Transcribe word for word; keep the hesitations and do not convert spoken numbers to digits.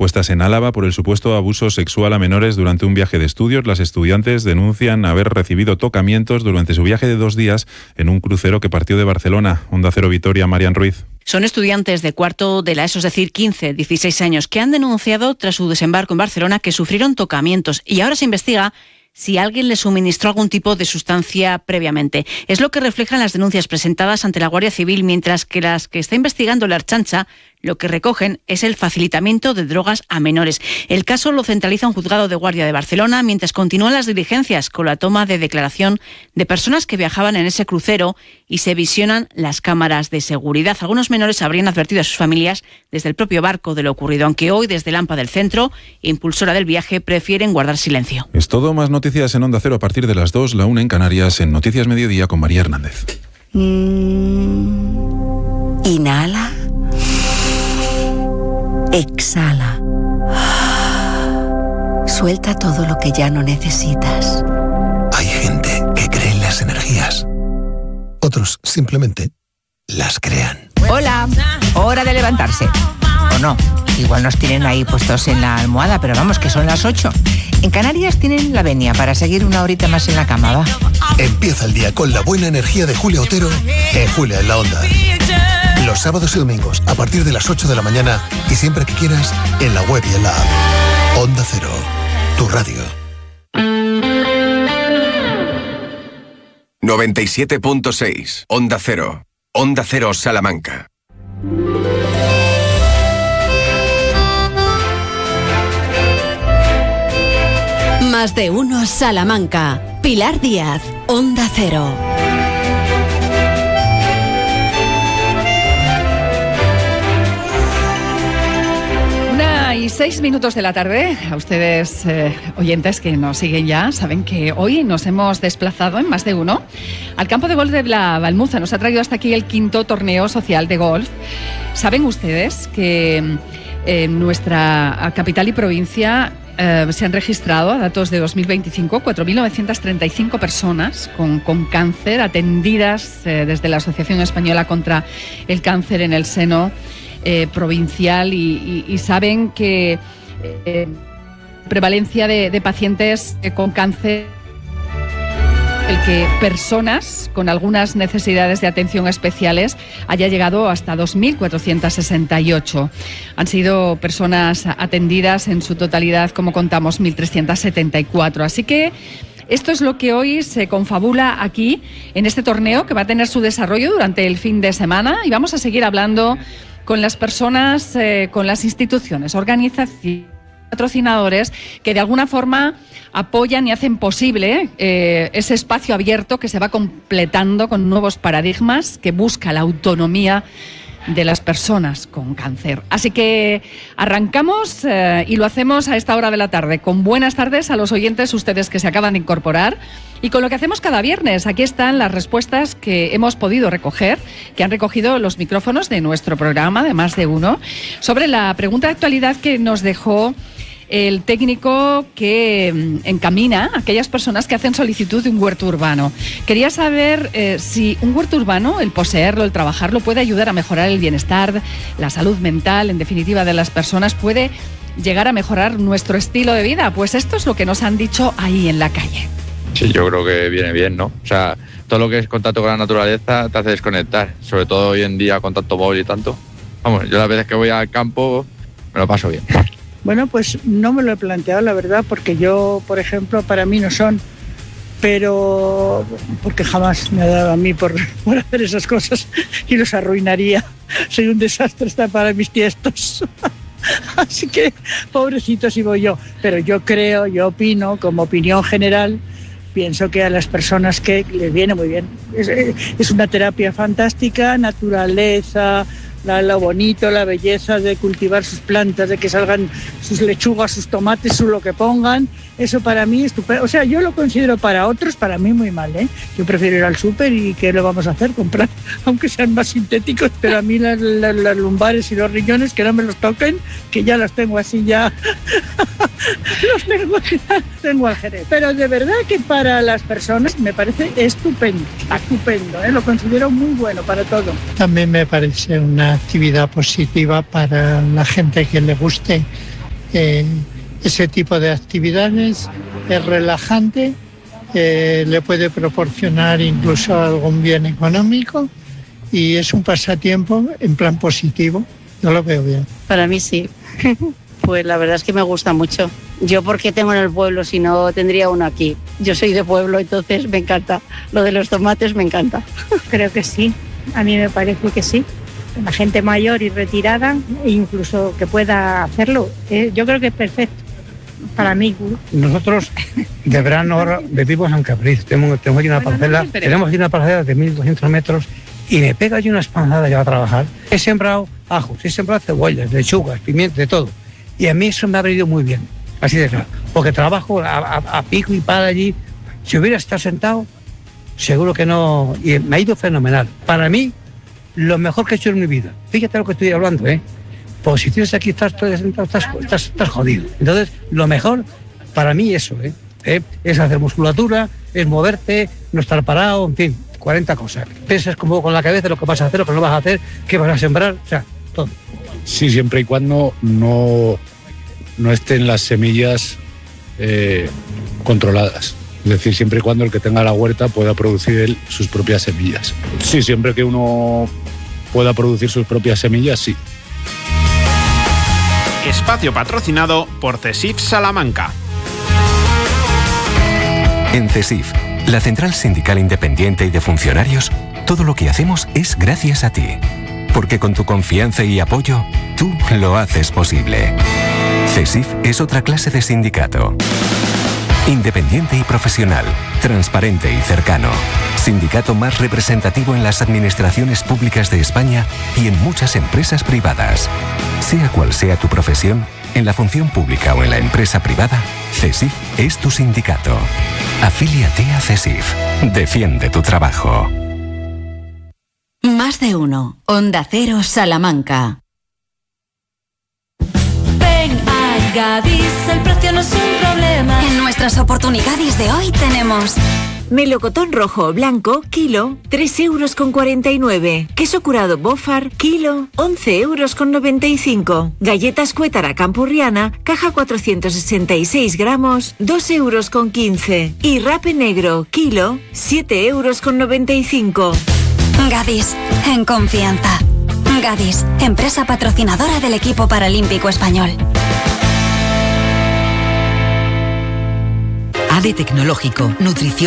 interpuestas en Álava por el supuesto abuso sexual a menores durante un viaje de estudios. Las estudiantes denuncian haber recibido tocamientos durante su viaje de dos días en un crucero que partió de Barcelona. Onda Cero Vitoria, Marian Ruiz. Son estudiantes de cuarto de la ESO, es decir, quince, dieciséis años, que han denunciado tras su desembarco en Barcelona que sufrieron tocamientos y ahora se investiga si alguien les suministró algún tipo de sustancia previamente. Es lo que reflejan las denuncias presentadas ante la Guardia Civil, mientras que las que está investigando la Ertzaintza lo que recogen es el facilitamiento de drogas a menores. El caso lo centraliza un juzgado de guardia de Barcelona, mientras continúan las diligencias con la toma de declaración de personas que viajaban en ese crucero y se visionan las cámaras de seguridad. Algunos menores habrían advertido a sus familias desde el propio barco de lo ocurrido, aunque hoy desde el AMPA del centro, impulsora del viaje, prefieren guardar silencio. Es todo. Más noticias en Onda Cero a partir de las dos, la una en Canarias, en Noticias Mediodía con María Hernández. Mm, inhala. Exhala. Suelta todo lo que ya no necesitas. Hay gente que cree en las energías. Otros simplemente las crean. Hola, hora de levantarse. O no, igual nos tienen ahí puestos en la almohada, pero vamos, que son las ocho. En Canarias tienen la venia para seguir una horita más en la cama, va. Empieza el día con la buena energía de Julia Otero en Julia en la Onda. Los sábados y domingos a partir de las ocho de la mañana y siempre que quieras en la web y en la app. Onda Cero, tu radio. noventa y siete punto seis, Onda Cero. Onda Cero Salamanca. Más de uno Salamanca. Pilar Díaz, Onda Cero. Y seis minutos de la tarde, a ustedes eh, oyentes que nos siguen ya, saben que hoy nos hemos desplazado en Más de Uno al campo de golf de la Balmuza. Nos ha traído hasta aquí el quinto torneo social de golf. Saben ustedes que en nuestra capital y provincia eh, se han registrado, a datos de dos mil veinticinco, cuatro mil novecientas treinta y cinco personas con, con cáncer atendidas eh, desde la Asociación Española contra el Cáncer en el seno Eh, provincial y, y, y saben que eh, prevalencia de, de pacientes eh, con cáncer, el que personas con algunas necesidades de atención especiales haya llegado hasta dos mil cuatrocientas sesenta y ocho. Han sido personas atendidas en su totalidad, como contamos, mil trescientas setenta y cuatro. Así que esto es lo que hoy se confabula aquí en este torneo, que va a tener su desarrollo durante el fin de semana, y vamos a seguir hablando con las personas, eh, con las instituciones, organizaciones, patrocinadores que de alguna forma apoyan y hacen posible eh, ese espacio abierto que se va completando con nuevos paradigmas, que busca la autonomía de las personas con cáncer. Así que arrancamos eh, y lo hacemos a esta hora de la tarde, con buenas tardes a los oyentes, ustedes que se acaban de incorporar, y con lo que hacemos cada viernes. Aquí están las respuestas que hemos podido recoger, que han recogido los micrófonos de nuestro programa de Más de Uno, sobre la pregunta de actualidad que nos dejó el técnico que encamina a aquellas personas que hacen solicitud de un huerto urbano. Quería saber eh, si un huerto urbano, el poseerlo, el trabajarlo, puede ayudar a mejorar el bienestar, la salud mental, en definitiva, de las personas, puede llegar a mejorar nuestro estilo de vida. Pues esto es lo que nos han dicho ahí en la calle. Sí, yo creo que viene bien, ¿no? O sea, todo lo que es contacto con la naturaleza te hace desconectar, sobre todo hoy en día con tanto móvil y tanto. Vamos, yo las veces que voy al campo me lo paso bien. Bueno, pues no me lo he planteado, la verdad, porque yo, por ejemplo, para mí no son, pero porque jamás me ha dado a mí por, por hacer esas cosas y los arruinaría. Soy un desastre hasta para mis tiestos. Así que, pobrecito si voy yo. Pero yo creo, yo opino, como opinión general, pienso que a las personas que les viene muy bien. Es, es una terapia fantástica, naturaleza, La, lo bonito, la belleza de cultivar sus plantas, de que salgan sus lechugas, sus tomates, su lo que pongan, eso para mí es estupendo. O sea, yo lo considero para otros, para mí muy mal, ¿eh? Yo prefiero ir al súper y ¿qué lo vamos a hacer? Comprar, aunque sean más sintéticos, pero a mí las, las, las lumbares y los riñones que no me los toquen, que ya los tengo así ya, los tengo, ya tengo al jerez. Pero de verdad que para las personas me parece estupendo, estupendo, ¿eh? Lo considero muy bueno para todo. También me parece una actividad positiva para la gente que le guste eh, ese tipo de actividades, es relajante, eh, le puede proporcionar incluso algún bien económico y es un pasatiempo en plan positivo. Yo lo veo bien. Para mí sí. Pues la verdad es que me gusta mucho. Yo porque tengo en el pueblo, si no tendría uno aquí. Yo soy de pueblo, entonces me encanta. Lo de los tomates me encanta. Creo que sí, a mí me parece que sí. La gente mayor y retirada, incluso que pueda hacerlo, eh, yo creo que es perfecto para mí. Nosotros de verano ahora vivimos en Capriz, tenemos, tenemos aquí una bueno, parcela, no tenemos aquí una parcela de mil doscientos metros y me pega yo una espanzada ya a trabajar. He sembrado ajos, he sembrado cebollas, lechugas, pimientos, de todo. Y a mí eso me ha venido muy bien, así de claro, porque trabajo a, a, a pico y pala allí. Si hubiera estado sentado, seguro que no, y me ha ido fenomenal. Para mí, lo mejor que he hecho en mi vida. Fíjate lo que estoy hablando, ¿eh? Pues si tienes aquí, estás, estás, estás, estás jodido. Entonces, lo mejor para mí eso, ¿eh? ¿Eh? Es hacer musculatura, es moverte, no estar parado, en fin, cuarenta cosas. Piensas como con la cabeza lo que vas a hacer, lo que no vas a hacer, qué vas a sembrar, o sea, todo. Sí, siempre y cuando no, no estén las semillas eh, controladas. Es decir, siempre y cuando el que tenga la huerta pueda producir él sus propias semillas. Sí, siempre que uno pueda producir sus propias semillas, sí. Espacio patrocinado por CESIF Salamanca. En CESIF, la Central Sindical Independiente y de Funcionarios, todo lo que hacemos es gracias a ti. Porque con tu confianza y apoyo, tú lo haces posible. CESIF es otra clase de sindicato. Independiente y profesional, transparente y cercano. Sindicato más representativo en las administraciones públicas de España y en muchas empresas privadas. Sea cual sea tu profesión, en la función pública o en la empresa privada, CESIF es tu sindicato. Afíliate a CESIF. Defiende tu trabajo. Más de uno. Onda Cero Salamanca. Ven a Gadis, el precio no es un problema. En nuestras oportunidades de hoy tenemos melocotón rojo o blanco, kilo, tres euros con cuarenta y nueve. Queso curado Bofar, kilo, once euros con noventa y cinco. Galletas Cuétara Campurriana, caja cuatrocientos sesenta y seis gramos, dos euros con quince. Y rape negro, kilo, siete euros con noventa y cinco. Gadis, en confianza. Gadis, empresa patrocinadora del equipo paralímpico español. A D E Tecnológico, nutrición.